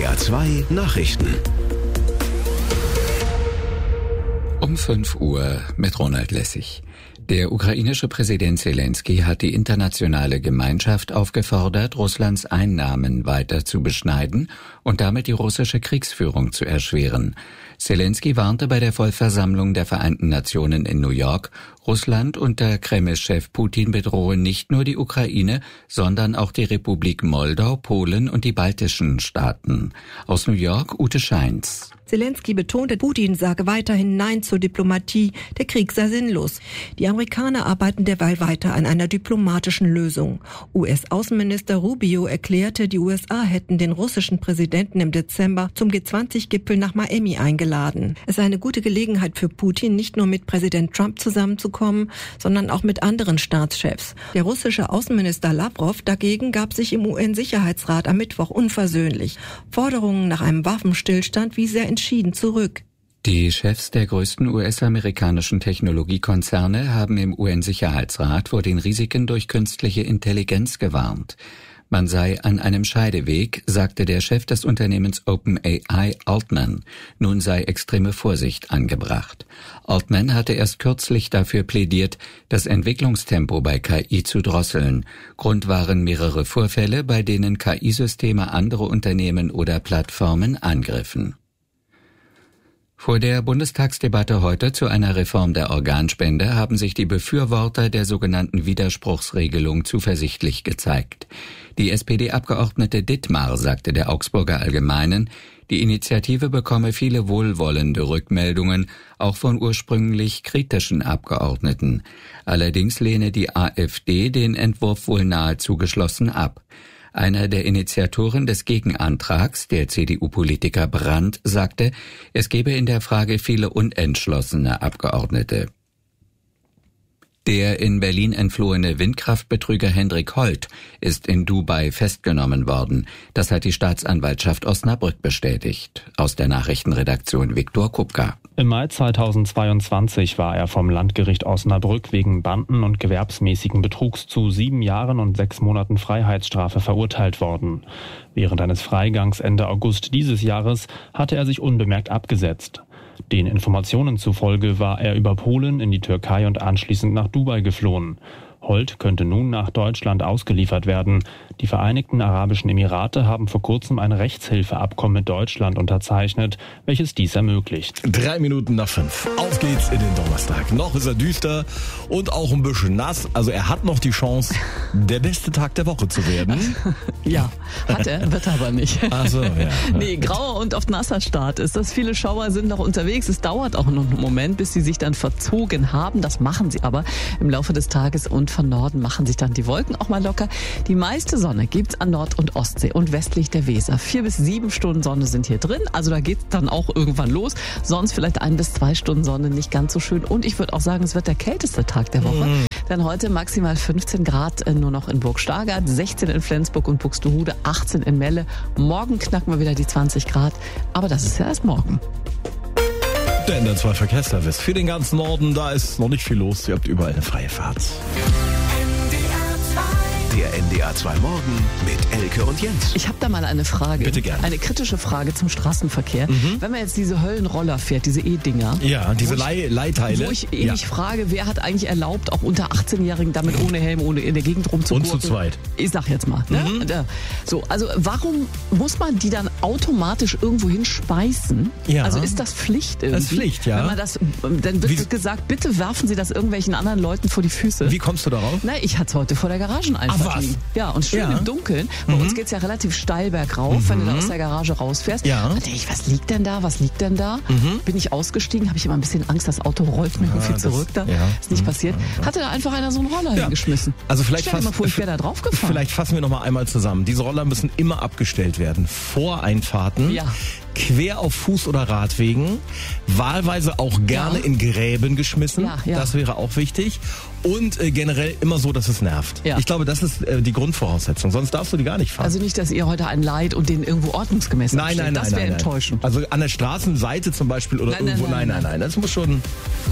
NDR 2 Nachrichten. Um 5 Uhr mit Ronald Lessig. Der ukrainische Präsident Zelensky hat die internationale Gemeinschaft aufgefordert, Russlands Einnahmen weiter zu beschneiden und damit die russische Kriegsführung zu erschweren. Zelensky warnte bei der Vollversammlung der Vereinten Nationen in New York, Russland unter Kreml-Chef Putin bedrohe nicht nur die Ukraine, sondern auch die Republik Moldau, Polen und die baltischen Staaten. Aus New York, Ute Scheins. Zelensky betonte, Putin sage weiterhin Nein zur Diplomatie, der Krieg sei sinnlos. Die Amerikaner arbeiten derweil weiter an einer diplomatischen Lösung. US-Außenminister Rubio erklärte, die USA hätten den russischen Präsidenten im Dezember zum G20-Gipfel nach Miami eingeladen. Es sei eine gute Gelegenheit für Putin, nicht nur mit Präsident Trump zusammenzukommen, sondern auch mit anderen Staatschefs. Der russische Außenminister Lavrov dagegen gab sich im UN-Sicherheitsrat am Mittwoch unversöhnlich. Forderungen nach einem Waffenstillstand wies er entschieden zurück. Die Chefs der größten US-amerikanischen Technologiekonzerne haben im UN-Sicherheitsrat vor den Risiken durch künstliche Intelligenz gewarnt. Man sei an einem Scheideweg, sagte der Chef des Unternehmens OpenAI, Altman. Nun sei extreme Vorsicht angebracht. Altman hatte erst kürzlich dafür plädiert, das Entwicklungstempo bei KI zu drosseln. Grund waren mehrere Vorfälle, bei denen KI-Systeme andere Unternehmen oder Plattformen angriffen. Vor der Bundestagsdebatte heute zu einer Reform der Organspende haben sich die Befürworter der sogenannten Widerspruchsregelung zuversichtlich gezeigt. Die SPD-Abgeordnete Dittmar sagte der Augsburger Allgemeinen, die Initiative bekomme viele wohlwollende Rückmeldungen, auch von ursprünglich kritischen Abgeordneten. Allerdings lehne die AfD den Entwurf wohl nahezu geschlossen ab. Einer der Initiatoren des Gegenantrags, der CDU-Politiker Brandt, sagte, es gebe in der Frage viele unentschlossene Abgeordnete. Der in Berlin entflohene Windkraftbetrüger Hendrik Holt ist in Dubai festgenommen worden. Das hat die Staatsanwaltschaft Osnabrück bestätigt. Aus der Nachrichtenredaktion Viktor Kupka. Im Mai 2022 war er vom Landgericht Osnabrück wegen banden- und gewerbsmäßigen Betrugs zu 7 Jahren und 6 Monaten Freiheitsstrafe verurteilt worden. Während eines Freigangs Ende August dieses Jahres hatte er sich unbemerkt abgesetzt. Den Informationen zufolge war er über Polen in die Türkei und anschließend nach Dubai geflohen. Holt könnte nun nach Deutschland ausgeliefert werden. Die Vereinigten Arabischen Emirate haben vor kurzem ein Rechtshilfeabkommen mit Deutschland unterzeichnet, welches dies ermöglicht. 3 Minuten nach 5. Auf geht's in den Donnerstag. Noch ist er düster und auch ein bisschen nass. Also er hat noch die Chance, der beste Tag der Woche zu werden. Ja, hat er, wird aber nicht. Ach so, ja. Nee, grauer und oft nasser Start ist das. Viele Schauer sind noch unterwegs. Es dauert auch noch einen Moment, bis sie sich dann verzogen haben. Das machen sie aber im Laufe des Tages und von Norden machen sich dann die Wolken auch mal locker. Die meiste Sonne gibt's an Nord- und Ostsee und westlich der Weser. 4 bis 7 Stunden Sonne sind hier drin. Also da geht's dann auch irgendwann los. Sonst vielleicht 1 bis 2 Stunden Sonne, nicht ganz so schön. Und ich würde auch sagen, es wird der kälteste Tag der Woche. Denn heute maximal 15 Grad nur noch in Burg Stargard, 16 in Flensburg und Buxtehude, 18 in Melle. Morgen knacken wir wieder die 20 Grad. Aber das ist ja erst morgen. Der NDR 2 Verkehrsservice für den ganzen Norden, da ist noch nicht viel los. Ihr habt überall eine freie Fahrt. Der NDR 2 Morgen mit Elke und Jens. Ich habe da mal eine Frage. Bitte gerne. Eine kritische Frage zum Straßenverkehr. Wenn man jetzt diese Höllenroller fährt, diese E-Dinger. Ja, diese Leihteile. Wo ich mich frage, wer hat eigentlich erlaubt, auch unter 18-Jährigen damit ohne Helm, ohne in der Gegend rumzugurken? Und zu zweit. Ich sag jetzt mal. Ne? So, also warum muss man die dann automatisch irgendwo hinspeisen? Ja. Also ist das Pflicht irgendwie? Das ist Pflicht, ja. Wenn man das, dann wird gesagt, bitte werfen Sie das irgendwelchen anderen Leuten vor die Füße. Wie kommst du darauf? Na, ich hatte es heute vor der Garageneinfahrt. Ach, was? Ja, und schön im Dunkeln. Bei uns geht's ja relativ steil bergauf, wenn du da aus der Garage rausfährst. Ja. Dann denke ich, was liegt denn da? Bin ich ausgestiegen, habe ich immer ein bisschen Angst, das Auto rollt mir irgendwie zurück. Da ist nicht passiert. Hatte da einfach einer so einen Roller hingeschmissen. Also vielleicht Stell dir mal vor, ich wäre da drauf gefahren. Vielleicht fassen wir noch mal einmal zusammen. Diese Roller müssen immer abgestellt werden. Vor Einfahrten. Ja. Quer auf Fuß- oder Radwegen, wahlweise auch gerne in Gräben geschmissen, das wäre auch wichtig und generell immer so, dass es nervt. Ja. Ich glaube, das ist die Grundvoraussetzung, sonst darfst du die gar nicht fahren. Also nicht, dass ihr heute einen leiht und den irgendwo ordnungsgemäß abstellt. Das wäre enttäuschend. Also an der Straßenseite zum Beispiel oder irgendwo, nein, das muss schon